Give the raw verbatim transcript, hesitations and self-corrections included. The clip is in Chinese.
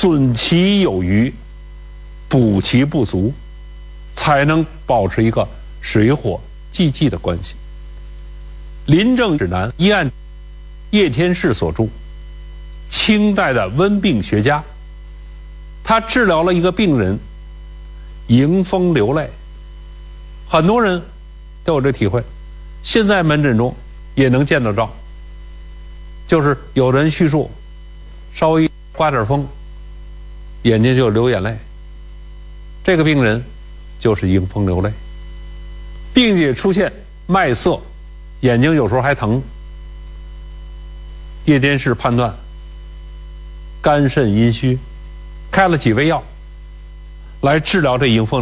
损其有余，补其不足，才能保持一个水火既济的关系。临证指南一案，叶天士所著，清代的温病学家，他治疗了一个病人迎风流泪。很多人都有这体会，现在门诊中也能见得到，就是有人叙述稍微刮点风眼睛就流眼泪，这个病人就是迎风流泪，并且出现脉涩，眼睛有时候还疼。叶天士判断肝肾阴虚，开了几味药来治疗这迎风